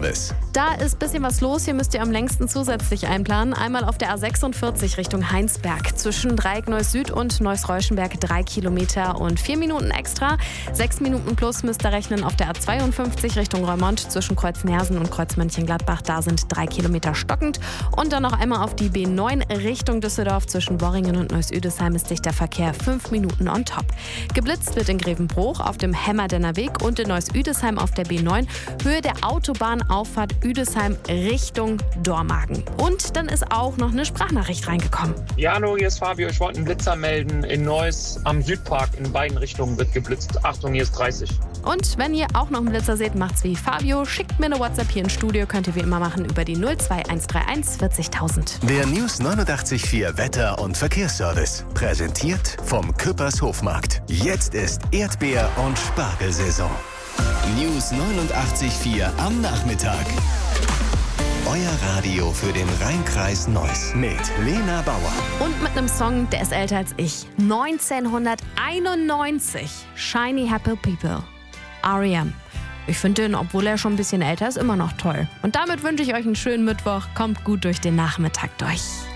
Verkehrsservice. Da ist ein bisschen was los. Hier müsst ihr am längsten zusätzlich einplanen. Einmal auf der A46 Richtung Heinsberg. Zwischen Dreieck-Neuss Süd und Neuss-Reuschenberg 3 Kilometer und 4 Minuten extra. 6 Minuten plus müsst ihr rechnen auf der A52 Richtung Reumont. Zwischen Kreuz-Nersen und Kreuz-Mönchengladbach. Da sind 3 Kilometer stockend. Und dann noch einmal auf die B9 Richtung Düsseldorf. Zwischen Worringen und Neuss-Üdesheim ist dichter Verkehr 5 Minuten on top. Geblitzt wird in Grevenbruch auf dem Hemmerdenner Weg und in Neuss-Üdesheim auf der B9. Höhe der Autobahnauffahrt Üdesheim Richtung Dormagen. Und dann ist auch noch eine Sprachnachricht reingekommen. Ja, hallo, hier ist Fabio. Ich wollte einen Blitzer melden. In Neuss am Südpark in beiden Richtungen wird geblitzt. Achtung, hier ist 30. Und wenn ihr auch noch einen Blitzer seht, macht's wie Fabio. Schickt mir eine WhatsApp hier ins Studio. Könnt ihr wie immer machen über die 02131 40.000. Der News 89.4 Wetter- und Verkehrsservice. Präsentiert vom Küppers Hofmarkt. Jetzt ist Erdbeer- und Spargelsaison. News 89.4 am Nachmittag. Euer Radio für den Rheinkreis Neuss mit Lena Bauer. Und mit einem Song, der ist älter als ich. 1991. Shiny Happy People. R.E.M. Ich finde den, obwohl er schon ein bisschen älter ist, immer noch toll. Und damit wünsche ich euch einen schönen Mittwoch. Kommt gut durch den Nachmittag durch.